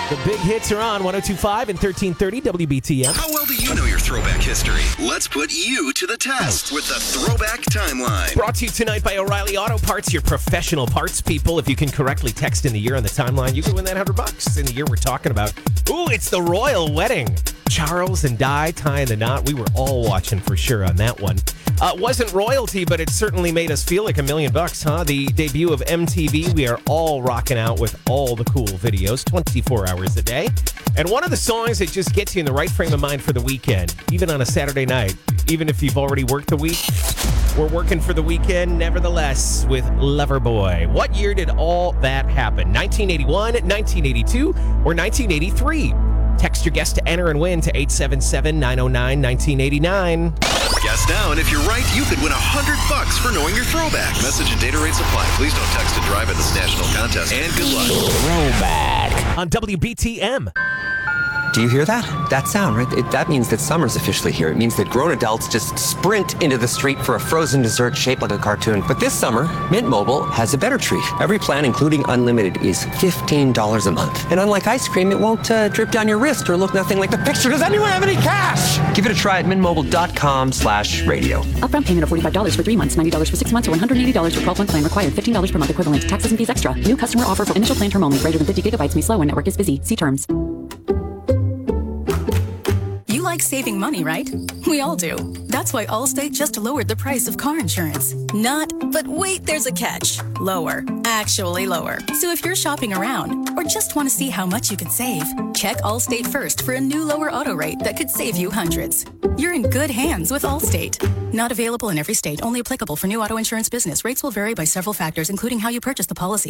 The big hits are on 102.5 and 1330 WBTM. How well do you know your throwback history? Let's put you to the test with the Throwback Timeline. Brought to you tonight by O'Reilly Auto Parts, your professional parts people. If you can correctly text in the year on the timeline, you can win that $100 in the year we're talking about. Ooh, it's the royal wedding. Charles and Di tying the knot. We were all watching for sure on that one. Wasn't royalty, but it certainly made us feel like $1 million, huh? The debut of MTV. We are all rocking out with all the cool videos, 24 hours a day. And one of the songs that just gets you in the right frame of mind for the weekend, even on a Saturday night, even if you've already worked the week, we're working for the weekend nevertheless with Loverboy. What year did all that happen? 1981, 1982, or 1983? Text your guess to enter and win to 877-909-1989. Guess now, and if you're right, you could win $100 for knowing your throwback. Message and data rates apply. Please don't text to drive in this national contest. And good luck. Throwback on WBTM. Do you hear that? That sound, right? That means that summer's officially here. It means that grown adults just sprint into the street for a frozen dessert shaped like a cartoon. But this summer, Mint Mobile has a better treat. Every plan, including unlimited, is $15 a month. And unlike ice cream, it won't drip down your wrist or look nothing like the picture. Does anyone have any cash? Give it a try at mintmobile.com/radio. Upfront payment of $45 for 3 months, $90 for 6 months, or $180 for 12-month plan required. $15 per month equivalent. Taxes and fees extra. New customer offer for initial plan term only. Greater than 50 gigabytes may slow when network is busy. See terms. You like saving money, right? We all do. That's why Allstate just lowered the price of car insurance. But wait, there's a catch. Lower. Actually lower. So if you're shopping around or just want to see how much you could save, check Allstate first for a new lower auto rate that could save you hundreds. You're in good hands with Allstate. Not available in every state. Only applicable for new auto insurance business. Rates will vary by several factors, including how you purchase the policy.